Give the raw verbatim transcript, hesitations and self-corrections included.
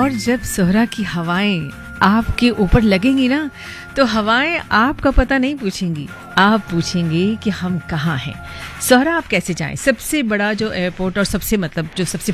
और जब सोहरा की हवाएं आपके ऊपर लगेंगी ना, तो हवाएं आपका पता नहीं पूछेंगी, आप पूछेंगे कि हम कहाँ हैं। सोहरा आप कैसे जाएं? सबसे बड़ा जो एयरपोर्ट और सबसे मतलब जो सबसे